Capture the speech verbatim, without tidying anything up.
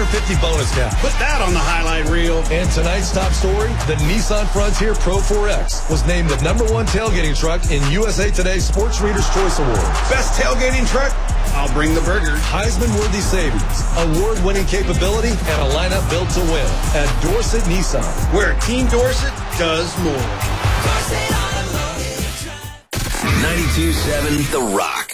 fifty bonus cash. Put that on the highlight reel. And tonight's top story, the Nissan Frontier Pro four X was named the number one tailgating truck in U S A Today's Sports Reader's Choice Award. Best tailgating truck? I'll bring the burgers. Heisman-worthy savings, award-winning capability, and a lineup built to win at Dorsett Nissan, where Team Dorsett does more. ninety-two point seven The Rock.